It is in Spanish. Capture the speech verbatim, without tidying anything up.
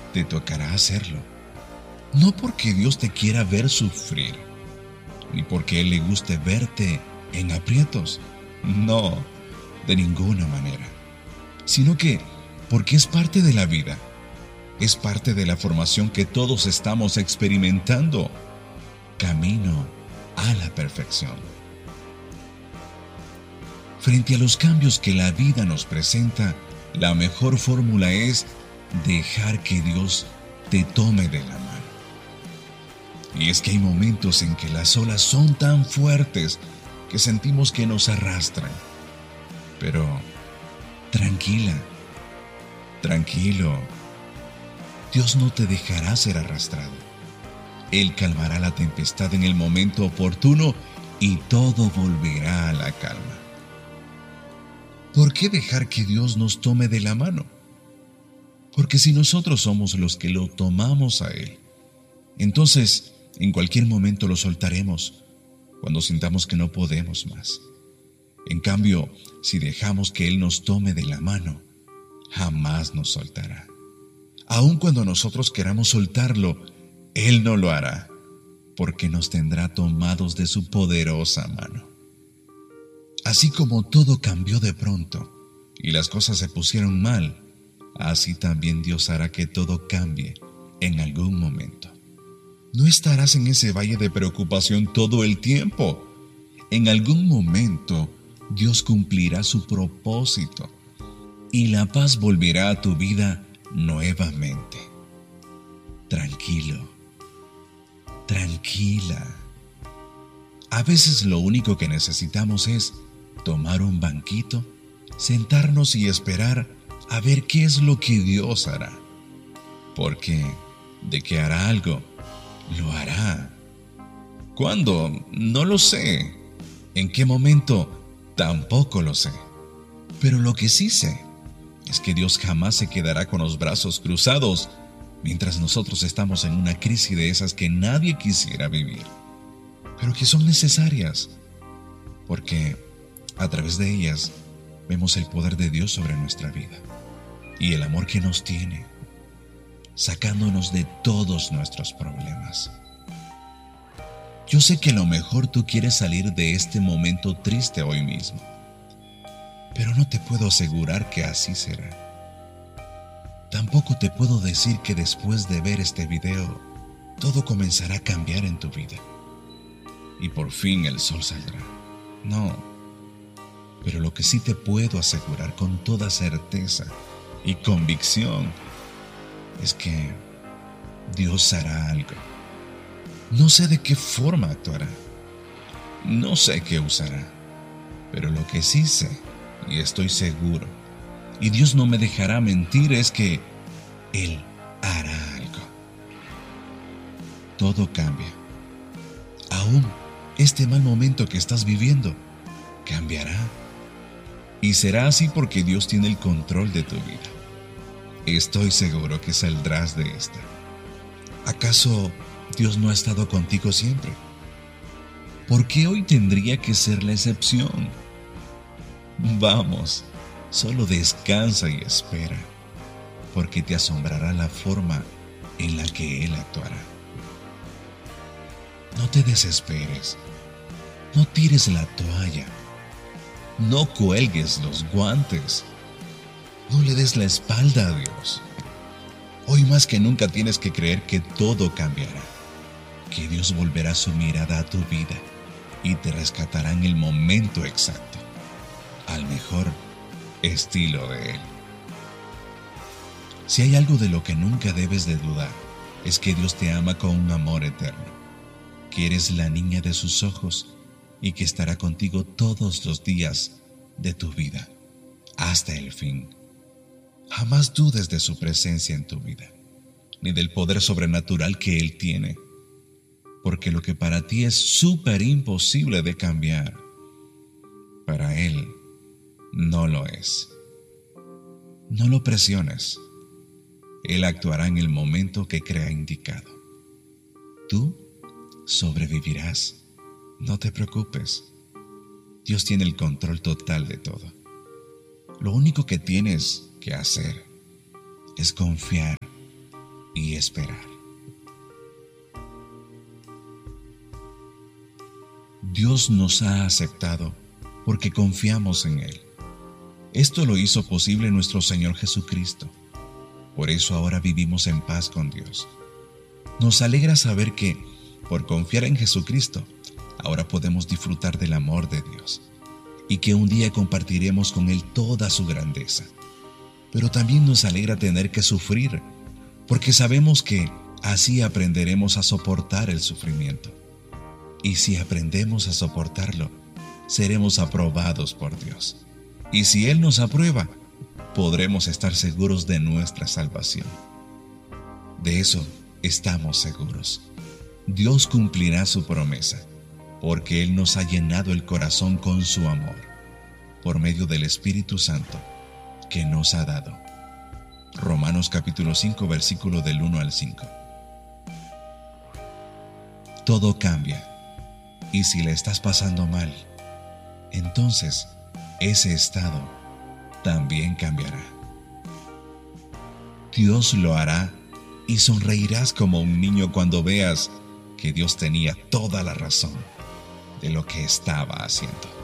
te tocará hacerlo. No porque Dios te quiera ver sufrir, ni porque a Él le guste verte en aprietos. No, de ninguna manera. Sino que porque es parte de la vida. Es parte de la formación que todos estamos experimentando. Camino a la perfección. Frente a los cambios que la vida nos presenta, la mejor fórmula es dejar que Dios te tome de la mano. Y es que hay momentos en que las olas son tan fuertes que sentimos que nos arrastran. Pero tranquila, tranquilo, Dios no te dejará ser arrastrado. Él calmará la tempestad en el momento oportuno y todo volverá a la calma. ¿Por qué dejar que Dios nos tome de la mano? Porque si nosotros somos los que lo tomamos a Él, entonces en cualquier momento lo soltaremos cuando sintamos que no podemos más. En cambio, si dejamos que Él nos tome de la mano, jamás nos soltará. Aun cuando nosotros queramos soltarlo, Él no lo hará, porque nos tendrá tomados de su poderosa mano. Así como todo cambió de pronto y las cosas se pusieron mal, así también Dios hará que todo cambie en algún momento. No estarás en ese valle de preocupación todo el tiempo. En algún momento Dios cumplirá su propósito y la paz volverá a tu vida nuevamente. Tranquilo, tranquila. A veces lo único que necesitamos es tomar un banquito, sentarnos y esperar a ver qué es lo que Dios hará. Porque de que hará algo, lo hará. ¿Cuándo? No lo sé. ¿En qué momento? Tampoco lo sé. Pero lo que sí sé es que Dios jamás se quedará con los brazos cruzados mientras nosotros estamos en una crisis de esas que nadie quisiera vivir, pero que son necesarias, porque a través de ellas vemos el poder de Dios sobre nuestra vida y el amor que nos tiene, sacándonos de todos nuestros problemas. Yo sé que a lo mejor tú quieres salir de este momento triste hoy mismo, pero no te puedo asegurar que así será. Tampoco te puedo decir que después de ver este video, todo comenzará a cambiar en tu vida y por fin el sol saldrá. No, pero lo que sí te puedo asegurar con toda certeza y convicción es que Dios hará algo. No sé de qué forma actuará, no sé qué usará, pero lo que sí sé y estoy seguro, y Dios no me dejará mentir, es que Él hará algo. Todo cambia. Aún este mal momento que estás viviendo cambiará. Y será así porque Dios tiene el control de tu vida. Estoy seguro que saldrás de esta. ¿Acaso Dios no ha estado contigo siempre? ¿Por qué hoy tendría que ser la excepción? Vamos, solo descansa y espera, porque te asombrará la forma en la que Él actuará. No te desesperes, no tires la toalla, no cuelgues los guantes, no le des la espalda a Dios. Hoy más que nunca tienes que creer que todo cambiará, que Dios volverá su mirada a tu vida y te rescatará en el momento exacto, al mejor estilo de Él. Si hay algo de lo que nunca debes de dudar, es que Dios te ama con un amor eterno, que eres la niña de sus ojos y que estará contigo todos los días de tu vida, hasta el fin. Jamás dudes de su presencia en tu vida, ni del poder sobrenatural que Él tiene, porque lo que para ti es súper imposible de cambiar, para Él no lo es. No lo presiones. Él actuará en el momento que crea indicado. Tú sobrevivirás. No te preocupes. Dios tiene el control total de todo. Lo único que tienes que hacer es confiar y esperar. Dios nos ha aceptado porque confiamos en Él. Esto lo hizo posible nuestro Señor Jesucristo. Por eso ahora vivimos en paz con Dios. Nos alegra saber que, por confiar en Jesucristo, ahora podemos disfrutar del amor de Dios y que un día compartiremos con Él toda su grandeza. Pero también nos alegra tener que sufrir, porque sabemos que así aprenderemos a soportar el sufrimiento. Y si aprendemos a soportarlo, seremos aprobados por Dios. Y si Él nos aprueba, podremos estar seguros de nuestra salvación. De eso estamos seguros. Dios cumplirá su promesa, porque Él nos ha llenado el corazón con su amor, por medio del Espíritu Santo que nos ha dado. Romanos capítulo cinco, versículo del uno al cinco. Todo cambia, y si le estás pasando mal, entonces ese estado también cambiará. Dios lo hará y sonreirás como un niño cuando veas que Dios tenía toda la razón de lo que estaba haciendo.